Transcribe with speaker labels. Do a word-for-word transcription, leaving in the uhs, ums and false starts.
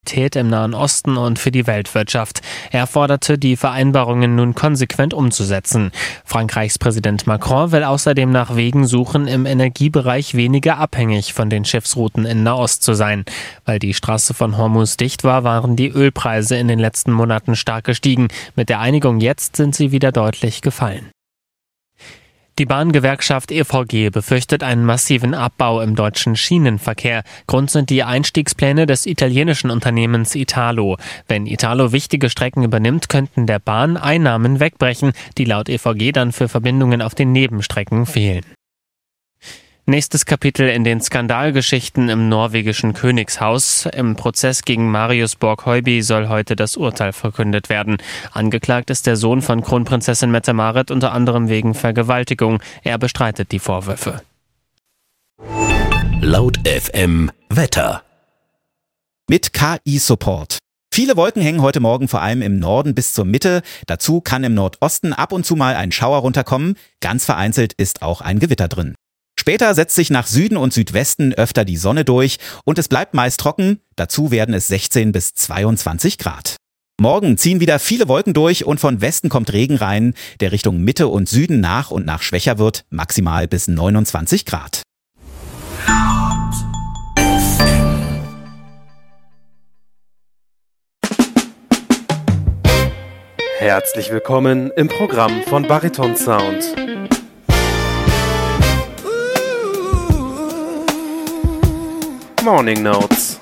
Speaker 1: im Nahen Osten und für die Weltwirtschaft. Er forderte, die Vereinbarungen nun konsequent umzusetzen. Frankreichs Präsident Macron will außerdem nach Wegen suchen, im Energiebereich weniger abhängig von den Schiffsrouten in Nahost zu sein. Weil die Straße von Hormuz dicht war, waren die Ölpreise in den letzten Monaten stark gestiegen. Mit der Einigung jetzt sind sie wieder deutlich gefallen. Die Bahngewerkschaft E V G befürchtet einen massiven Abbau im deutschen Schienenverkehr. Grund sind die Einstiegspläne des italienischen Unternehmens Italo. Wenn Italo wichtige Strecken übernimmt, könnten der Bahn Einnahmen wegbrechen, die laut E V G dann für Verbindungen auf den Nebenstrecken fehlen. Nächstes Kapitel in den Skandalgeschichten im norwegischen Königshaus. Im Prozess gegen Marius Borg-Høiby soll heute das Urteil verkündet werden. Angeklagt ist der Sohn von Kronprinzessin Mette-Marit unter anderem wegen Vergewaltigung. Er bestreitet die Vorwürfe.
Speaker 2: Laut F M Wetter.
Speaker 3: Mit K I-Support. Viele Wolken hängen heute Morgen vor allem im Norden bis zur Mitte. Dazu kann im Nordosten ab und zu mal ein Schauer runterkommen. Ganz vereinzelt ist auch ein Gewitter drin. Später setzt sich nach Süden und Südwesten öfter die Sonne durch und es bleibt meist trocken. Dazu werden es sechzehn bis zweiundzwanzig Grad. Morgen ziehen wieder viele Wolken durch und von Westen kommt Regen rein, der Richtung Mitte und Süden nach und nach schwächer wird, maximal bis neunundzwanzig Grad.
Speaker 4: Herzlich willkommen im Programm von Bariton Sound. Morning Notes.